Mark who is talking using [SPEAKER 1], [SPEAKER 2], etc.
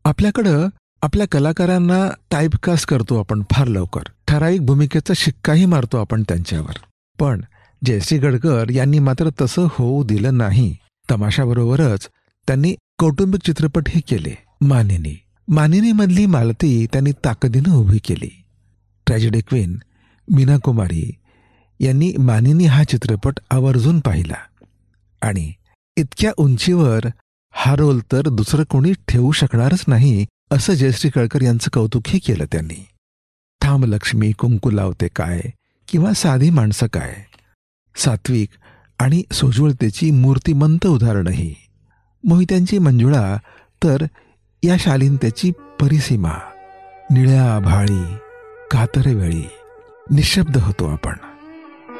[SPEAKER 1] आपल्याकडं आपल्या कलाकारांना टाईपकास्ट करतो आपण फार लवकर. ठराविक भूमिकेचा शिक्काही मारतो आपण त्यांच्यावर. पण जयश्री गडकर यांनी मात्र तसं होऊ दिलं नाही. तमाशाबरोबरच त्यांनी कौटुंबिक चित्रपटही केले. मानिनीमधली मालती त्यांनी ताकदीनं उभी केली. ट्रॅजेडी क्वीन मीना कुमारी यांनी मानिनी हा चित्रपट आवर्जून पाहिला आणि इतक्या उंचीवर हा रोल तर दुसरं कोणी ठेवू शकणारच नाही असं जयश्री गडकर यांचं कौतुकही केलं त्यांनी. थांब लक्ष्मी, कुंकू लावते काय किंवा साधी माणसं काय, सात्विक आणि सोज्वळतेची मूर्तिमंत उदाहरणंही. मोहित्यांची मंजुळा तर या शालीनतेची परिसीमा. निळ्या आभाळी कातरे वेळी निशब्द होतो आपण.